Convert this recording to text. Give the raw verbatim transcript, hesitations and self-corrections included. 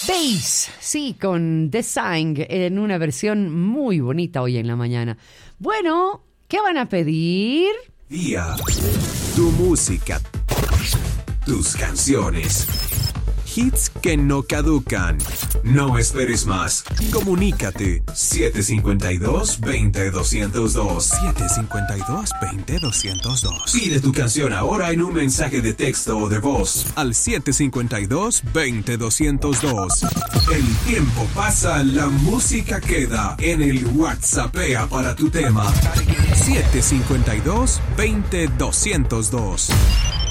Bass, sí, con The Sign en una versión muy bonita hoy en la mañana. Bueno, ¿qué van a pedir? Día, tu música, tus canciones, hits que no caducan. No esperes más. Comunícate siete cinco dos, veinte, doscientos dos. siete cinco dos, veinte, doscientos dos. Pide tu canción ahora en un mensaje de texto o de voz al siete cinco dos, veinte, doscientos dos. El tiempo pasa, la música queda. En el WhatsAppea para tu tema siete cinco dos, veinte, doscientos dos.